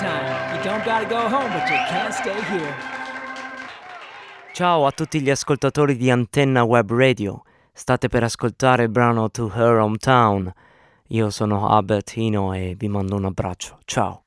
time. You don't gotta go home, but you can't stay here. Ciao a tutti gli ascoltatori di Antenna Web Radio. State per ascoltare il brano To Her Hometown. Io sono Albertino e vi mando un abbraccio. Ciao.